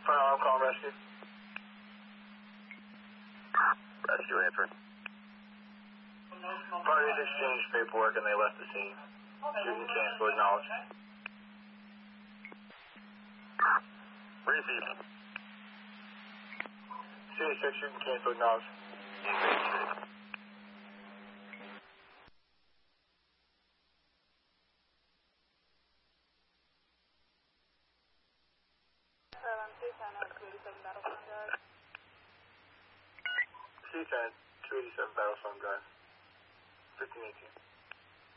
Front alarm call rescue. Rescue answer. Parties exchanged paperwork and they left the scene. Shooting cancel, acknowledge. Receive. C6 shooting cancel, acknowledge. C10, 287 Battlefront Drive, 1518.